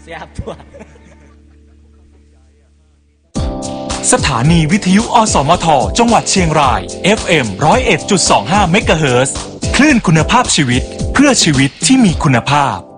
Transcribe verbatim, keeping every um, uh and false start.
เสียบตัวสถานีวิทยุอสมทจังหวัดเชียงราย เอฟ เอ็ม หนึ่งศูนย์เอ็ดจุดสองห้า เมกะเฮิรตซ์ คลื่นคุณภาพชีวิตเพื่อชีวิตที่มีคุณภาพ